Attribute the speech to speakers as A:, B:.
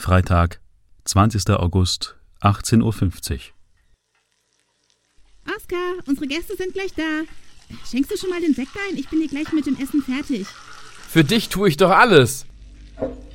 A: Freitag, 20. August, 18:50 Uhr.
B: Oskar, unsere Gäste sind gleich da. Schenkst du schon mal den Sekt ein? Ich bin hier gleich mit dem Essen fertig.
C: Für dich tue ich doch alles.